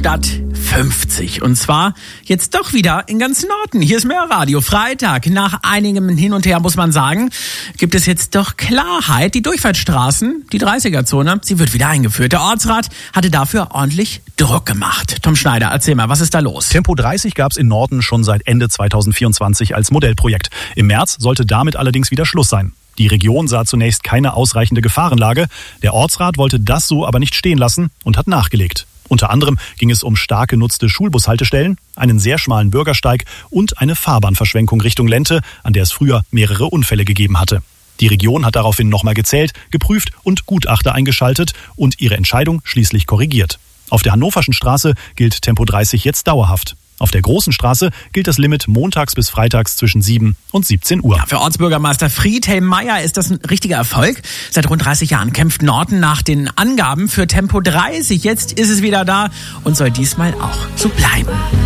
statt 50. Und zwar jetzt doch wieder in ganz Norden. Hier ist mehr Radio. Freitag. Nach einigem Hin und Her muss man sagen, gibt es jetzt doch Klarheit. Die Durchfahrtsstraßen, die 30er-Zone, sie wird wieder eingeführt. Der Ortsrat hatte dafür ordentlich Druck gemacht. Tom Schneider, erzähl mal, was ist da los? Tempo 30 gab es in Norden schon seit Ende 2024 als Modellprojekt. Im März sollte damit allerdings wieder Schluss sein. Die Region sah zunächst keine ausreichende Gefahrenlage. Der Ortsrat wollte das so aber nicht stehen lassen und hat nachgelegt. Unter anderem ging es um stark genutzte Schulbushaltestellen, einen sehr schmalen Bürgersteig und eine Fahrbahnverschwenkung Richtung Lente, an der es früher mehrere Unfälle gegeben hatte. Die Region hat daraufhin nochmal gezählt, geprüft und Gutachter eingeschaltet und ihre Entscheidung schließlich korrigiert. Auf der Hannoverschen Straße gilt Tempo 30 jetzt dauerhaft. Auf der Großen Straße gilt das Limit montags bis freitags zwischen 7 und 17 Uhr. Ja, für Ortsbürgermeister Friedhelm Meyer ist das ein richtiger Erfolg. Seit rund 30 Jahren kämpft Norden nach den Angaben für Tempo 30. Jetzt ist es wieder da und soll diesmal auch so bleiben.